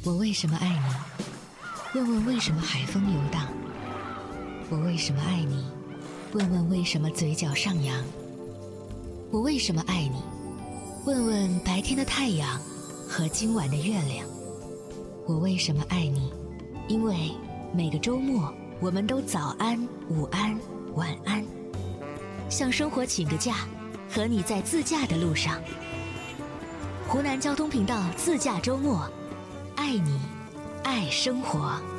我为什么爱你？问问为什么海风游荡？我为什么爱你？问问为什么嘴角上扬？我为什么爱你？问问白天的太阳和今晚的月亮。我为什么爱你？因为每个周末我们都早安、午安、晚安，向生活请个假，和你在自驾的路上。湖南交通频道自驾周末，爱你，爱生活。